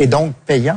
et donc payant?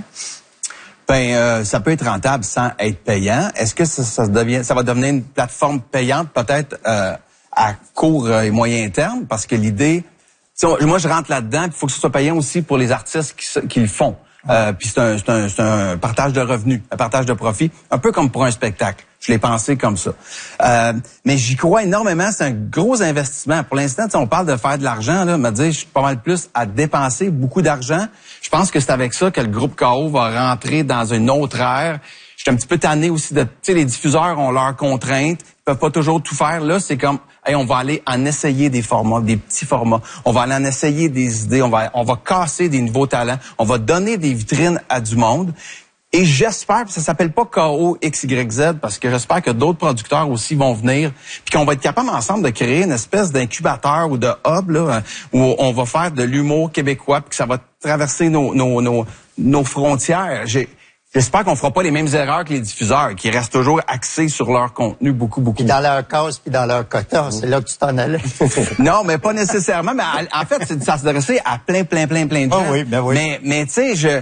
Ça peut être rentable sans être payant. Est-ce que ça va devenir une plateforme payante peut-être à court et moyen terme? Parce que l'idée, moi je rentre là-dedans, il faut que ce soit payant aussi pour les artistes qui le font. Puis c'est un partage de revenus, un partage de profit, un peu comme pour un spectacle. Je l'ai pensé comme ça. Mais j'y crois énormément, c'est un gros investissement. Pour l'instant, on parle de faire de l'argent, là, me dire je suis pas mal plus à dépenser beaucoup d'argent. Je pense que c'est avec ça que le groupe KO va rentrer dans une autre ère. Je suis un petit peu tanné aussi de, tu sais, les diffuseurs ont leurs contraintes, ils peuvent pas toujours tout faire. Là, c'est comme, hey, on va aller en essayer des formats, des petits formats. On va aller en essayer des idées, on va casser des nouveaux talents. On va donner des vitrines à du monde. Et j'espère, ça s'appelle pas KO XYZ, parce que j'espère que d'autres producteurs aussi vont venir, puis qu'on va être capable ensemble de créer une espèce d'incubateur ou de hub là, où on va faire de l'humour québécois, puis que ça va traverser nos frontières. J'espère qu'on fera pas les mêmes erreurs que les diffuseurs, qui restent toujours axés sur leur contenu beaucoup. Puis dans leur case, puis dans leur quota, c'est là que tu t'en allais. Non, mais pas nécessairement. Mais en fait, c'est de s'adresser à plein de gens. Oh oui, ben oui. Mais tu sais,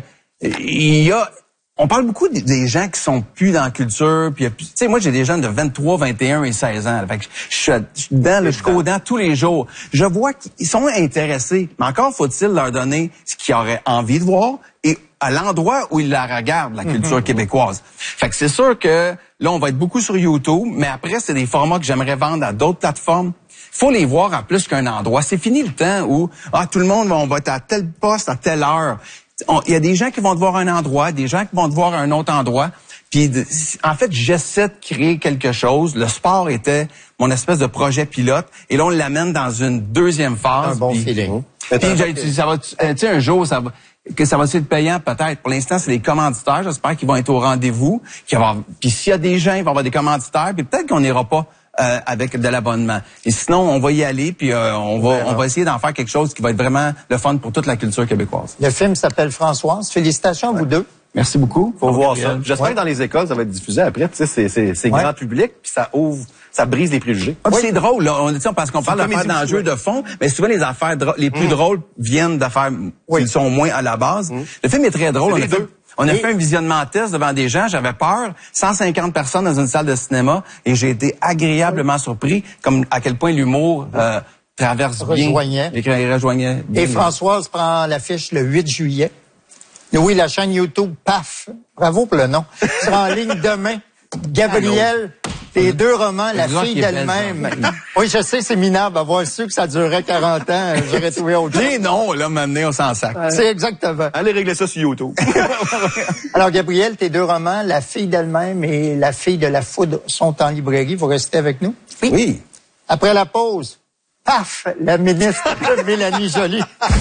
on parle beaucoup des gens qui sont plus dans la culture. Puis, tu sais, moi, j'ai des jeunes de 23, 21 et 16 ans. Fait que je suis dedans tous les jours. Je vois qu'ils sont intéressés. Mais encore faut-il leur donner ce qu'ils auraient envie de voir et à l'endroit où ils la regardent, la culture québécoise. Fait que c'est sûr que là, on va être beaucoup sur YouTube. Mais après, c'est des formats que j'aimerais vendre à d'autres plateformes. Faut les voir à plus qu'un endroit. C'est fini le temps où tout le monde on va être à tel poste à telle heure. Il y a des gens qui vont te voir à un endroit, des gens qui vont te voir à un autre endroit. Puis, en fait, j'essaie de créer quelque chose. Le sport était mon espèce de projet pilote. Et là, on l'amène dans une deuxième phase. Un bon feeling. Puis, ça va, tu sais, un jour, ça va être payant peut-être. Pour l'instant, c'est les commanditaires. J'espère qu'ils vont être au rendez-vous. Puis, s'il y a des gens, il va y avoir des commanditaires. Puis peut-être qu'on n'ira pas avec de l'abonnement. Et sinon, on va y aller, puis on va essayer d'en faire quelque chose qui va être vraiment le fun pour toute la culture québécoise. Le film s'appelle Françoise. Félicitations à vous deux. Merci beaucoup. Faut voir ça. J'espère que dans les écoles, ça va être diffusé après. Tu sais, c'est grand public, puis ça brise les préjugés. C'est drôle, là. Parce qu'on parle d'affaires d'enjeux de fond, mais souvent les affaires les plus drôles viennent d'affaires qui sont moins à la base. Le film est très drôle. On a fait un visionnement test devant des gens, j'avais peur, 150 personnes dans une salle de cinéma, et j'ai été agréablement surpris, comme à quel point l'humour traverse bien. Rejoignait. Et Françoise prend l'affiche le 8 juillet. Oui, la chaîne YouTube, paf, bravo pour le nom, sera en ligne demain. Gabriel, tes deux romans, La fille d'elle-même. Oui, je sais, c'est minable. Avoir su que ça durait 40 ans, j'aurais trouvé autre chose. Non, là, maintenant, on s'en sac. C'est exactement. Allez régler ça sur YouTube. Alors, Gabriel, tes deux romans, La fille d'elle-même et La fille de la foudre, sont en librairie. Vous restez avec nous? Oui. Après la pause, paf, la ministre Mélanie Joly.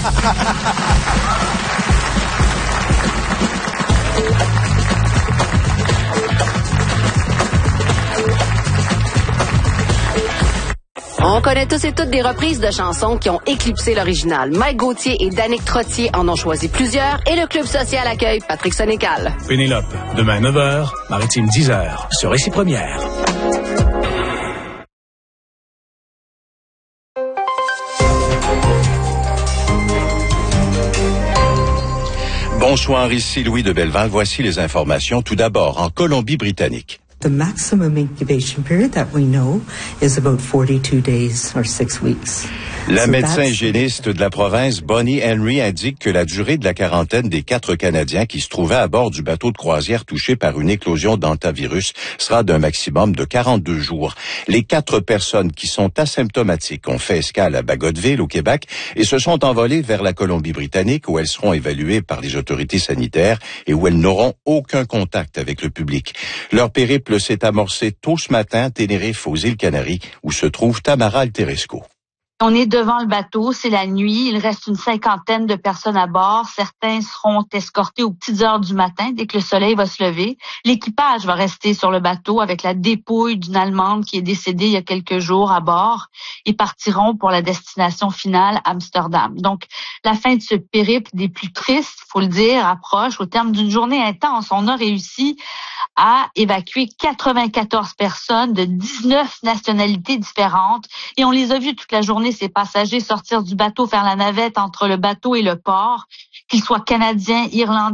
On connaît tous et toutes des reprises de chansons qui ont éclipsé l'original. Mike Gauthier et Danick Trottier en ont choisi plusieurs et le Club social accueille Patrick Sénécal. Pénélope, demain 9h, Maritime 10h, sur Récit Première. Bonsoir, ici Louis de Belleval. Voici les informations. Tout d'abord, en Colombie-Britannique. The maximum incubation period that we know is about 42 days or 6 weeks. La médecin hygiéniste de la province, Bonnie Henry, indique que la durée de la quarantaine des 4 Canadiens qui se trouvaient à bord du bateau de croisière touché par une éclosion d'hantavirus sera d'un maximum de 42 jours. Les 4 personnes qui sont asymptomatiques ont fait escale à Bagotville, au Québec, et se sont envolées vers la Colombie-Britannique, où elles seront évaluées par les autorités sanitaires et où elles n'auront aucun contact avec le public. Leur périple s'est amorcé tôt ce matin à Tenerife, aux îles Canaries, où se trouve Tamara Alteresco. On est devant le bateau, c'est la nuit, il reste une 50aine de personnes à bord. Certains seront escortés aux petites heures du matin dès que le soleil va se lever. L'équipage va rester sur le bateau avec la dépouille d'une Allemande qui est décédée il y a quelques jours à bord. Ils partiront pour la destination finale, Amsterdam. Donc, la fin de ce périple des plus tristes, faut le dire, approche. Au terme d'une journée intense, on a réussi à évacuer 94 personnes de 19 nationalités différentes et on les a vus toute la journée, ces passagers sortir du bateau, faire la navette entre le bateau et le port, qu'ils soient canadiens, irlandais,